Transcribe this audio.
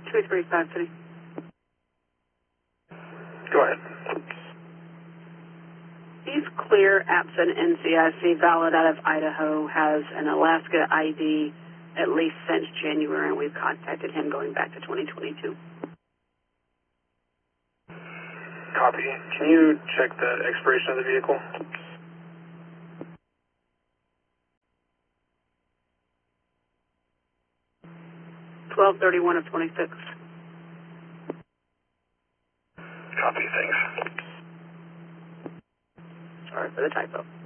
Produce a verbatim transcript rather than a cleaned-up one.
two three five City. Go ahead. He's clear, absent N C I C, valid out of Idaho, has an Alaska I D at least since January, and we've contacted him going back to twenty twenty-two. Copy. Can you check the expiration of the vehicle? twelve thirty-one of twenty-six. Copy, thanks. Sorry for the typo.